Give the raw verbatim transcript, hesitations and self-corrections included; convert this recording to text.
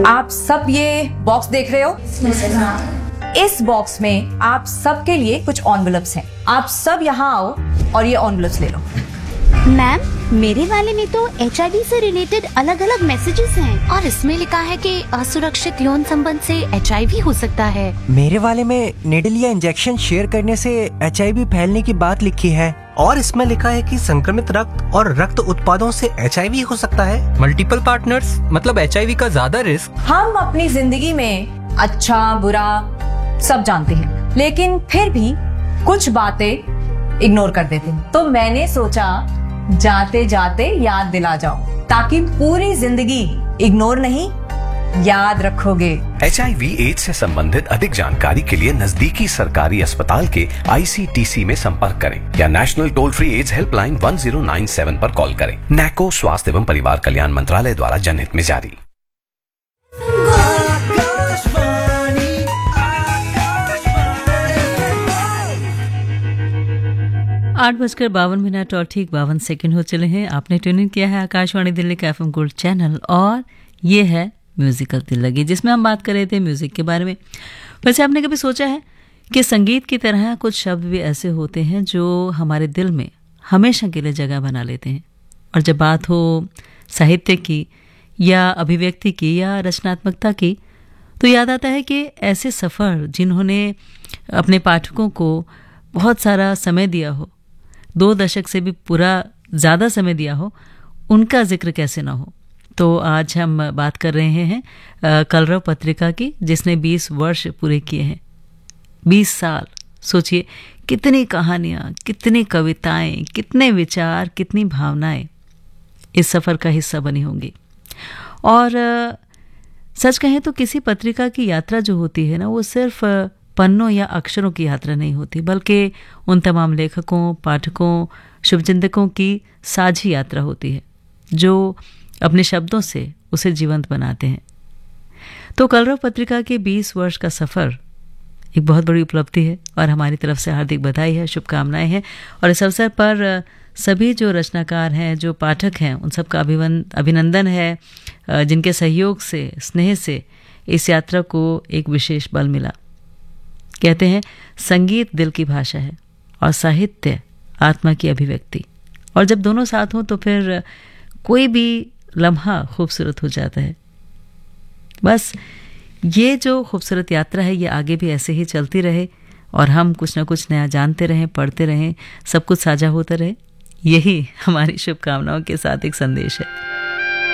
आप सब ये बॉक्स देख रहे हो? इस बॉक्स में आप सबके लिए कुछ एनवेलप्स हैं। आप सब यहाँ आओ और ये एनवेलप्स ले लो। मैम, मेरे वाले में तो एच आई वी से रिलेटेड अलग अलग मैसेजेस हैं और इसमें लिखा है कि असुरक्षित यौन संबंध से एच आई वी हो सकता है। मेरे वाले में निडल या इंजेक्शन शेयर करने से एच आई वी फैलने की बात लिखी है और इसमें लिखा है कि संक्रमित रक्त और रक्त उत्पादों से एच आई वी हो सकता है। मल्टीपल पार्टनर्स मतलब एच आई वी का ज्यादा रिस्क। हम अपनी जिंदगी में अच्छा बुरा सब जानते हैं, लेकिन फिर भी कुछ बातें इग्नोर कर देते हैं। तो मैंने सोचा जाते जाते याद दिला जाओ, ताकि पूरी जिंदगी इग्नोर नहीं याद रखोगे। एच आई वी एड्स से संबंधित अधिक जानकारी के लिए नजदीकी सरकारी अस्पताल के आई सी टी सी में संपर्क करें या national toll free ads helpline one zero nine seven पर कॉल करें। नैको स्वास्थ्य एवं परिवार कल्याण मंत्रालय द्वारा जनहित में जारी। आठ बजकर बावन मिनट और ठीक बावन सेकंड हो चले हैं। आपने ट्यून इन किया है आकाशवाणी दिल्ली का एफ एम गोल्ड चैनल और ये है म्यूजिकल दिल लगी, जिसमें हम बात कर रहे थे म्यूजिक के बारे में। वैसे आपने कभी सोचा है कि संगीत की तरह कुछ शब्द भी ऐसे होते हैं जो हमारे दिल में हमेशा के लिए जगह बना लेते हैं। और जब बात हो साहित्य की या अभिव्यक्ति की या रचनात्मकता की, तो याद आता है कि ऐसे सफ़र जिन्होंने अपने पाठकों को बहुत सारा समय दिया हो, दो दशक से भी पूरा ज़्यादा समय दिया हो, उनका जिक्र कैसे ना हो। तो आज हम बात कर रहे हैं कलरव पत्रिका की, जिसने बीस वर्ष पूरे किए हैं। बीस साल, सोचिए कितनी कहानियाँ, कितनी कविताएं, कितने विचार, कितनी भावनाएं इस सफ़र का हिस्सा बनी होंगी। और सच कहें तो किसी पत्रिका की यात्रा जो होती है ना, वो सिर्फ पन्नों या अक्षरों की यात्रा नहीं होती, बल्कि उन तमाम लेखकों, पाठकों, शुभचिंतकों की साझी यात्रा होती है जो अपने शब्दों से उसे जीवंत बनाते हैं। तो कलरव पत्रिका के बीस वर्ष का सफ़र एक बहुत बड़ी उपलब्धि है और हमारी तरफ से हार्दिक बधाई है, शुभकामनाएं हैं। और इस अवसर पर सभी जो रचनाकार हैं, जो पाठक हैं, उन सबका अभिनंदन है, जिनके सहयोग से, स्नेह से इस यात्रा को एक विशेष बल मिला। कहते हैं संगीत दिल की भाषा है और साहित्य आत्मा की अभिव्यक्ति, और जब दोनों साथ हों तो फिर कोई भी लम्हा खूबसूरत हो जाता है। बस ये जो खूबसूरत यात्रा है ये आगे भी ऐसे ही चलती रहे और हम कुछ ना कुछ नया जानते रहें, पढ़ते रहें, सब कुछ साझा होता रहे। यही हमारी शुभकामनाओं के साथ एक संदेश है।